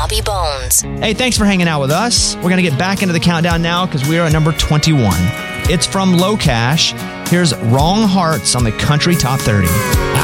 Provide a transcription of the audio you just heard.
Bobby Bones. Hey, thanks for hanging out with us. We're going to get back into the countdown now because we are at number 21. It's from Low Cash. Here's Wrong Hearts on the Country Top 30.